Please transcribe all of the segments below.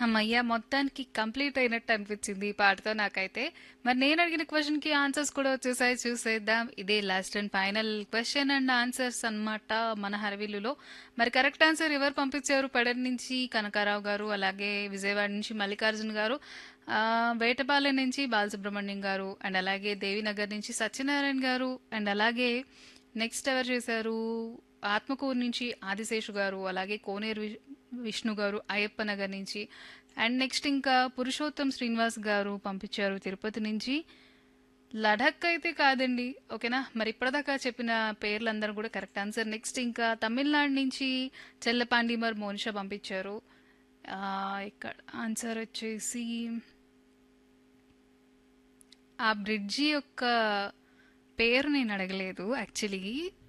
హమ్మయ్య! మొత్తానికి కంప్లీట్ అయినట్టు అనిపించింది ఈ పాటతో నాకైతే. మరి నేను అడిగిన క్వెషన్‌కి ఆన్సర్స్ కూడా వచ్చేసాయి చూసేద్దాం. ఇదే last and final question and answers అన్నమాట మన హర్విల్లులో. మరి కరెక్ట్ ఆన్సర్ ఎవరు పంపించారు? పెడన్ నుంచి కనకారావు గారు, అలాగే విజయవాడ నుంచి మల్లికార్జున గారు, వేటపాలెం నుంచి బాలసుబ్రహ్మణ్యం గారు, అండ్ అలాగే దేవినగర్ నుంచి సత్యనారాయణ గారు, అండ్ అలాగే నెక్స్ట్ ఎవరు చేశారు? ఆత్మకూరు నుంచి ఆదిశేషు గారు, అలాగే కోనేరు విష్ణు గారు అయ్యప్ప నగర్ నుంచి, అండ్ నెక్స్ట్ ఇంకా పురుషోత్తం శ్రీనివాస్ గారు పంపించారు తిరుపతి నుంచి. లడక్ అయితే కాదండి. ఓకేనా, మరి ఇప్పటిదాకా చెప్పిన పేర్లందరూ కూడా కరెక్ట్ ఆన్సర్. నెక్స్ట్ ఇంకా తమిళనాడు నుంచి చెల్లపాండి మరి మోనిషా పంపించారు. ఆ, ఇక్కడ ఆన్సర్ వచ్చేసి ఆ బ్రిడ్జి యొక్క పేరు నేను అడగలేదు యాక్చువల్లీ.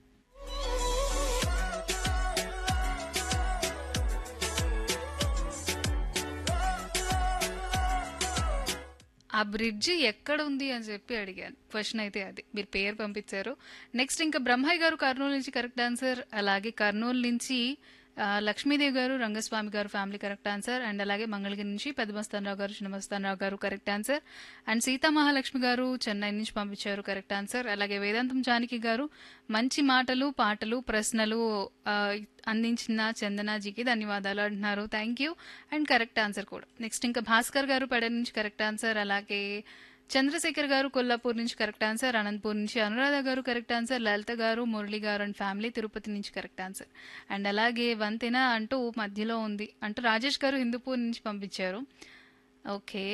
ఆ బ్రిడ్జి ఎక్కడ ఉంది అని చెప్పి అడిగాను. క్వశ్చన్ అయితే అది. మీరు పేరు పంపించారు. నెక్స్ట్ ఇంకా బ్రహ్మయ్య గారు కర్నూలు నుంచి కరెక్ట్ ఆన్సర్. అలాగే కర్నూలు నుంచి లక్ష్మీదేవి గారు, రంగస్వామి గారు ఫ్యామిలీ కరెక్ట్ ఆన్సర్. అండ్ అలాగే మంగళగిరి నుంచి పెద్దమస్తానరావు గారు, చిన్నమస్తానరావు గారు correct answer. And Sita Mahalakshmi గారు చెన్నై నుంచి పంపించారు కరెక్ట్ ఆన్సర్. అలాగే వేదాంతం జానకి గారు మంచి మాటలు, పాటలు, ప్రశ్నలు ఆ, అందించిన చందనాజీకి ధన్యవాదాలు అంటున్నారు. Thank you. And correct answer కూడా. నెక్స్ట్ ఇంకా భాస్కర్ గారు పెడ నుంచి కరెక్ట్ ఆన్సర్. అలాగే చంద్రశేఖర్ గారు కొల్లాపూర్ నుంచి కరెక్ట్ ఆన్సర్. అనంతపూర్ నుంచి అనురాధ గారు కరెక్ట్ ఆన్సర్. లలిత గారు, మురళి గారు అండ్ ఫ్యామిలీ తిరుపతి నుంచి కరెక్ట్ ఆన్సర్. అండ్ అలాగే వంతెన అంటూ మధ్యలో ఉంది అంటూ రాజేష్ గారు హిందూపూర్ నుంచి పంపించారు. ఓకే,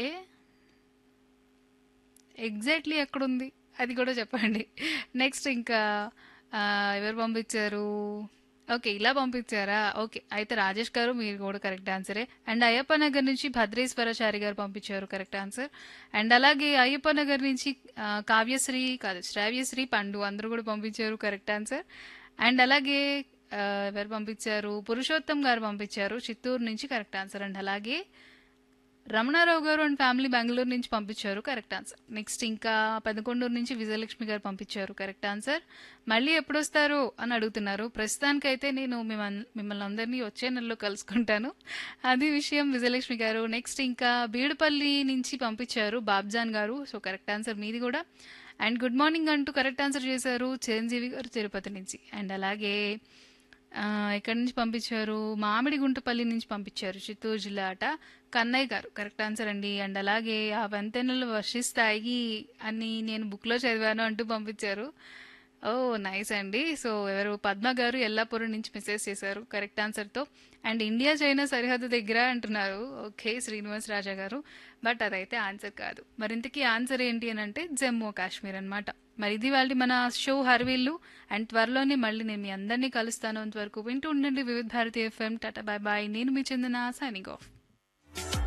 ఎగ్జాక్ట్లీ ఎక్కడుంది అది కూడా చెప్పండి. నెక్స్ట్ ఇంకా ఆ, ఎవరు పంపించారు? ఓకే, ఇలా పంపించారా? ఓకే, అయితే రాజేష్ గారు మీరు కూడా కరెక్ట్ ఆన్సరే. అండ్ అయ్యప్ప నగర్ నుంచి భద్రేశ్వరాచారి గారు పంపించారు కరెక్ట్ ఆన్సర్. అండ్ అలాగే అయ్యప్ప నగర్ నుంచి కావ్యశ్రీ కాదు శ్రావ్యశ్రీ పండు అందరూ కూడా పంపించారు కరెక్ట్ ఆన్సర్. అండ్ అలాగే ఆ, ఎవరు పంపించారు? పురుషోత్తం గారు పంపించారు చిత్తూరు నుంచి కరెక్ట్ ఆన్సర్. అండ్ అలాగే రమణారావు గారు అండ్ ఫ్యామిలీ బెంగళూరు నుంచి పంపించారు కరెక్ట్ ఆన్సర్. నెక్స్ట్ ఇంకా పెదకొండూరు నుంచి విజయలక్ష్మి గారు పంపించారు కరెక్ట్ ఆన్సర్. మళ్ళీ ఎప్పుడు వస్తారు అని అడుగుతున్నారు. ప్రస్తుతానికైతే నేను మిమ్మల్ని అందరినీ వచ్చే నెలలో కలుసుకుంటాను. అది విషయం విజయలక్ష్మి గారు. నెక్స్ట్ ఇంకా బీడుపల్లి నుంచి పంపించారు బాబ్జాన్ గారు. సో కరెక్ట్ ఆన్సర్ మీది కూడా. అండ్ గుడ్ మార్నింగ్ అంటూ కరెక్ట్ ఆన్సర్ చేశారు చిరంజీవి గారు తిరుపతి నుంచి. అండ్ అలాగే ఎక్కడి నుంచి పంపించారు? మామిడిగుంటపల్లి నుంచి పంపించారు చిత్తూరు జిల్లా అట. కన్నయ్య గారు కరెక్ట్ ఆన్సర్ అండి. అండ్ అలాగే ఆ వంతెనలు వర్షిస్తాయి అని నేను బుక్లో చదివాను అంటూ పంపించారు. ఓ, నైస్ అండి. సో ఎవరు? పద్మ గారు ఎల్లాపురం నుంచి మెసేజ్ చేశారు కరెక్ట్ ఆన్సర్తో. అండ్ ఇండియా చైనా సరిహద్దు దగ్గర అంటున్నారు. ఓకే శ్రీనివాస్ రాజా గారు, బట్ అదైతే ఆన్సర్ కాదు. మరి ఇంతకీ ఆన్సర్ ఏంటి అని అంటే జమ్మూ కాశ్మీర్ అన్నమాట. మరి ఇది వాళ్ళ మన షో హర్వీళ్ళు. అండ్ త్వరలోనే మళ్ళీ నేను మీ అందరినీ కలుస్తాను. అంతవరకు వింటూ ఉండండి వివిధ Bharati FM. Tata bye bye. నేను మీ చందన సైనింగ్ ఆఫ్.